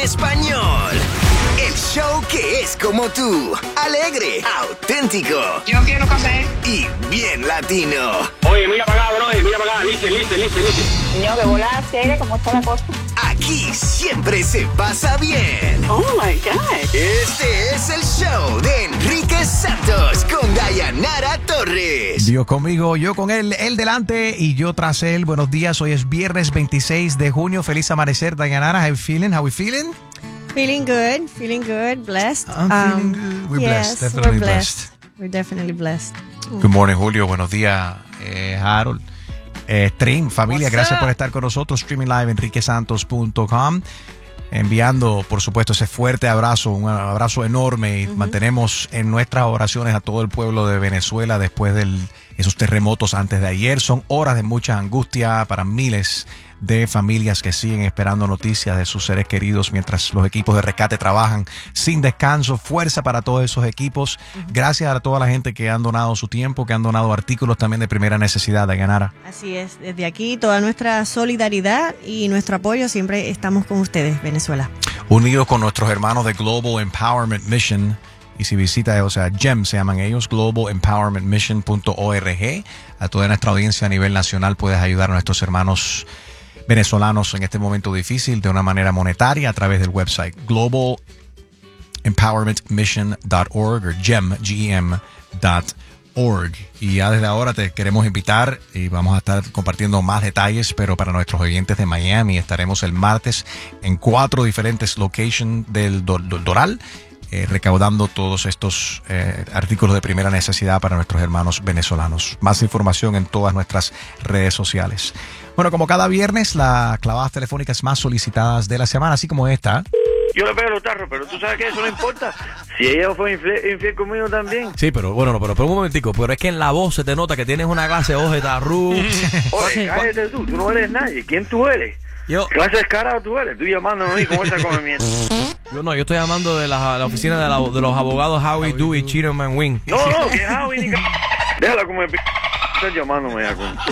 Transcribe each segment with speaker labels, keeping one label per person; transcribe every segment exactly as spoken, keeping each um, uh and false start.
Speaker 1: español. El show que es como tú, alegre, auténtico.
Speaker 2: Yo quiero café.
Speaker 1: Y bien latino.
Speaker 3: Oye, mira para acá, bro, mira para acá, listen, listen, listen, listen.
Speaker 2: Señor, que volada seria, ¿cómo está la cosa?
Speaker 1: Aquí siempre se pasa bien.
Speaker 2: Oh my God.
Speaker 1: Este es el show de Enrique Santos con Dayanara Torres.
Speaker 4: Dios conmigo, yo con él, él delante y yo tras él. Buenos días, hoy es viernes veintiséis de junio. Feliz amanecer, Dayanara. How you feeling? How we feeling?
Speaker 5: Feeling good, feeling good, blessed.
Speaker 4: I'm feeling good. We're
Speaker 5: yes,
Speaker 4: blessed, definitely
Speaker 5: we're blessed.
Speaker 4: blessed.
Speaker 5: We're definitely blessed.
Speaker 4: Good morning, Julio. Buenos días, eh, Harold. Eh, Stream, familia,
Speaker 5: What's
Speaker 4: gracias
Speaker 5: up?
Speaker 4: por estar con nosotros. Streaming live, enrique santos punto com. Enviando, por supuesto, ese fuerte abrazo, un abrazo enorme. Y uh-huh. mantenemos en nuestras oraciones a todo el pueblo de Venezuela después de esos terremotos antes de ayer. Son horas de mucha angustia para miles de familias que siguen esperando noticias de sus seres queridos mientras los equipos de rescate trabajan sin descanso. Fuerza para todos esos equipos. Uh-huh. Gracias a toda la gente que han donado su tiempo, que han donado artículos también de primera necesidad, Dayanara.
Speaker 5: Así es, desde aquí toda nuestra solidaridad y nuestro apoyo, siempre estamos con ustedes, Venezuela.
Speaker 4: Unidos con nuestros hermanos de Global Empowerment Mission. Y si visita, o sea, G E M se llaman ellos, global empowerment mission punto org. A toda nuestra audiencia a nivel nacional puedes ayudar a nuestros hermanos venezolanos en este momento difícil de una manera monetaria a través del website global empowerment mission punto org o gem, G E M punto org. Y ya desde ahora te queremos invitar y vamos a estar compartiendo más detalles, pero para nuestros oyentes de Miami estaremos el martes en cuatro diferentes locations del do- do- Doral. Eh, recaudando todos estos eh, artículos de primera necesidad para nuestros hermanos venezolanos. Más información en todas nuestras redes sociales. Bueno, como cada viernes, las clavadas telefónicas más solicitadas de la semana, así como esta.
Speaker 6: Yo le pego los tarros, pero tú sabes que eso no importa. Si ella fue infiel, infiel conmigo también.
Speaker 7: Sí, pero bueno, no, pero, pero un momentico, pero es que en la voz se te nota que tienes una clase de ojeta, Ru.
Speaker 6: Oye, cállate tú, tú no eres nadie. ¿Quién tú eres?
Speaker 7: Yo,
Speaker 6: ¿Qué clase de descarado tú eres? Tú llamándome a mí con esa comimiento.
Speaker 7: yo no, yo estoy llamando de la, la oficina de, la, de los abogados Howie Dewey, Cheaterman Wing.
Speaker 6: No, no, que Javi ni c... Déjala como me p... Estás llamándome ya con...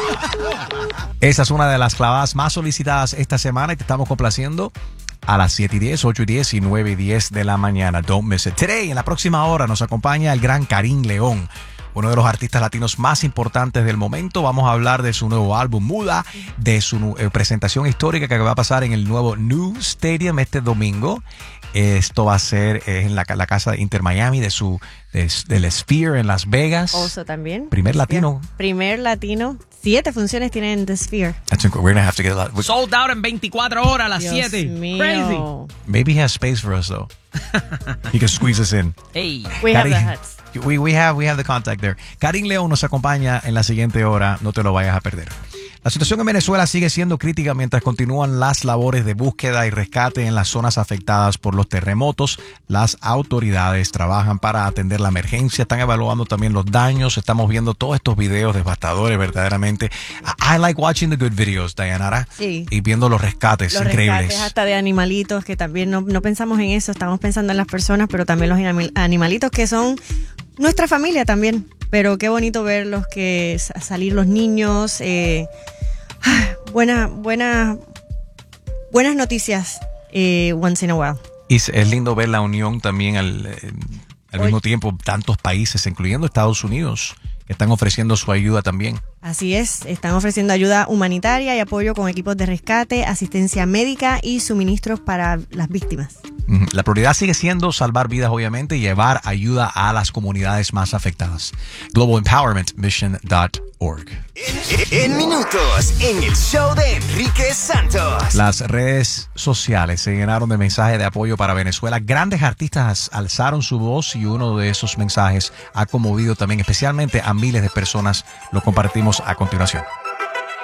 Speaker 4: Esa es una de las clavadas más solicitadas esta semana y te estamos complaciendo a las siete y diez, ocho y diez y nueve y diez de la mañana. Don't miss it. Today, en la próxima hora, nos acompaña el gran Karim León, uno de los artistas latinos más importantes del momento. Vamos a hablar de su nuevo álbum Muda, de su eh, presentación histórica que va a pasar en el nuevo New Stadium este domingo. Esto va a ser eh, en la, la casa de Inter Miami de su de, del Sphere en Las Vegas.
Speaker 5: Oso también.
Speaker 4: Primer latino.
Speaker 5: Primer latino. Siete funciones tienen The Sphere.
Speaker 4: That's inc- we're gonna have to get a lot.
Speaker 7: Sold out en veinticuatro horas a las
Speaker 5: Dios
Speaker 7: siete.
Speaker 5: mío.
Speaker 7: Crazy.
Speaker 4: Maybe he has space for us though. He can squeeze us in.
Speaker 7: Hey.
Speaker 5: We have
Speaker 4: Karim,
Speaker 5: the huts.
Speaker 4: We, we have we have the contact there. Karim León nos acompaña en la siguiente hora, no te lo vayas a perder. La situación en Venezuela sigue siendo crítica mientras continúan las labores de búsqueda y rescate en las zonas afectadas por los terremotos. Las autoridades trabajan para atender la emergencia, están evaluando también los daños. Estamos viendo todos estos videos devastadores verdaderamente. I, I like watching the good videos, Dayanara.
Speaker 5: Sí.
Speaker 4: Y viendo los rescates
Speaker 5: Los
Speaker 4: increíbles.
Speaker 5: rescates hasta de animalitos, que también no, no pensamos en eso, estamos pensando en las personas, pero también los anima- animalitos que son nuestra familia también. Pero qué bonito verlos, que salir los niños, eh, buena, buena, buenas noticias eh, once in a while.
Speaker 4: Y es es lindo ver la unión también al, eh, al
Speaker 5: Hoy-
Speaker 4: mismo tiempo, tantos países, incluyendo Estados Unidos, que están ofreciendo su ayuda también.
Speaker 5: Así es, están ofreciendo ayuda humanitaria y apoyo con equipos de rescate, asistencia médica y suministros para las víctimas.
Speaker 4: Ujú. La prioridad sigue siendo salvar vidas, obviamente, y llevar ayuda a las comunidades más afectadas. global empowerment mission punto org.
Speaker 1: En, en minutos, en el show de Enrique Santos.
Speaker 4: Las redes sociales se llenaron de mensajes de apoyo para Venezuela. Grandes artistas alzaron su voz y uno de esos mensajes ha conmovido también especialmente a miles de personas. Lo compartimos a continuación.